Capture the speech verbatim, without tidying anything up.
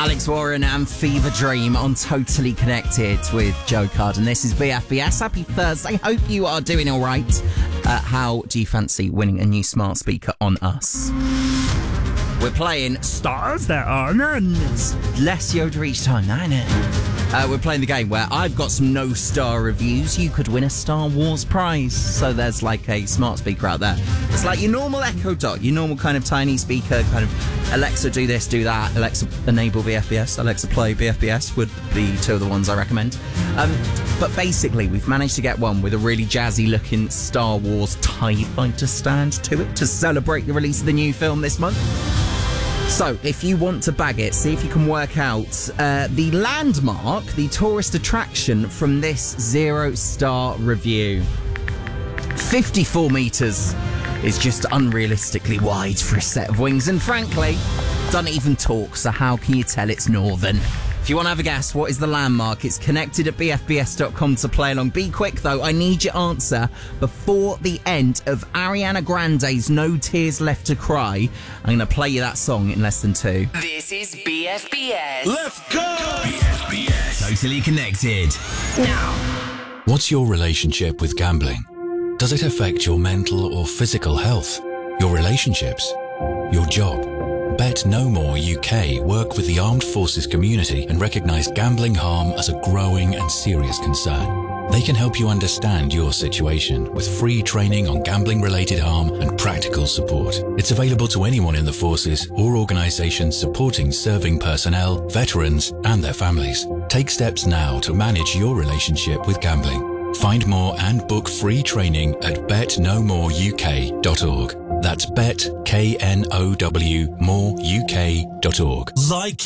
Alex Warren and Fever Dream on Totally Connected with Joe Card. And this is B F B S. Happy Thursday. Hope you are doing all right. Uh, how do you fancy winning a new smart speaker on us? We're playing Stars That Are None. It's less Yoda each time, I know. Uh, we're playing the game where I've got some no-star reviews. You could win a Star Wars prize. So there's like a smart speaker out there. It's like your normal Echo Dot, your normal kind of tiny speaker, kind of Alexa do this, do that, Alexa enable B F B S, Alexa play B F B S would be two of the ones I recommend. Um, but basically, we've managed to get one with a really jazzy-looking Star Wars TIE Fighter stand to it to celebrate the release of the new film this month. So, if you want to bag it, see if you can work out uh, the landmark, the tourist attraction from this zero-star review. fifty-four metres is just unrealistically wide for a set of wings, and frankly, doesn't even talk, so how can you tell it's northern? If you want to have a guess, what is the landmark? It's connected at b f b s dot com to play along. Be quick, though. I need your answer before the end of Ariana Grande's No Tears Left to Cry. I'm going to play you that song in less than two. This is B F B S. Let's go! B F B S. Totally Connected. Now. What's your relationship with gambling? Does it affect your mental or physical health? Your relationships? Your job? Bet No More U K work with the armed forces community and recognise gambling harm as a growing and serious concern. They can help you understand your situation with free training on gambling-related harm and practical support. It's available to anyone in the forces or organisations supporting serving personnel, veterans and their families. Take steps now to manage your relationship with gambling. Find more and book free training at bet no more u k dot org. That's bet, K N O W, more U K dot org. Like